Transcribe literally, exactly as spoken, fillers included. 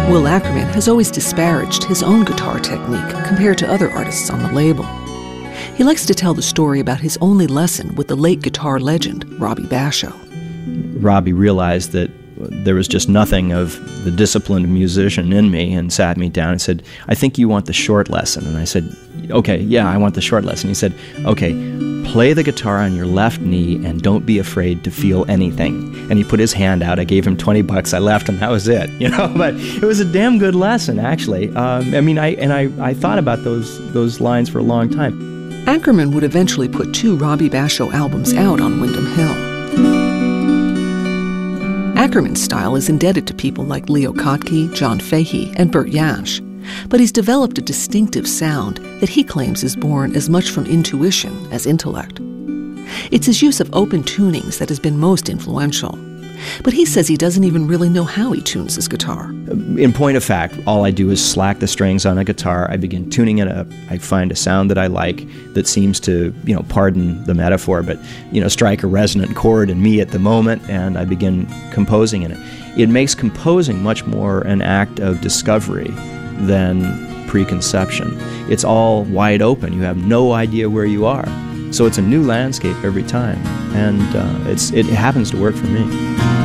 Will Ackerman has always disparaged his own guitar technique compared to other artists on the label. He likes to tell the story about his only lesson with the late guitar legend, Robbie Basho. Robbie realized that there was just nothing of the disciplined musician in me and sat me down and said, I think you want the short lesson. And I said, okay, yeah, I want the short lesson. He said, okay, play the guitar on your left knee and don't be afraid to feel anything. And he put his hand out. I gave him twenty bucks. I left and that was it, you know. But it was a damn good lesson, actually. Um, I mean, I and I, I thought about those those lines for a long time. Ackerman would eventually put two Robbie Basho albums out on Windham Hill. Ackerman's style is indebted to people like Leo Kottke, John Fahey, and Bert Jansch, but he's developed a distinctive sound that he claims is born as much from intuition as intellect. It's his use of open tunings that has been most influential, but he says he doesn't even really know how he tunes his guitar. In point of fact, all I do is slack the strings on a guitar. I begin tuning it up. I find a sound that I like that seems to, you know, pardon the metaphor, but, you know, strike a resonant chord in me at the moment, and I begin composing in it. It makes composing much more an act of discovery than preconception. It's all wide open. You have no idea where you are. So it's a new landscape every time, and uh, it's, it happens to work for me.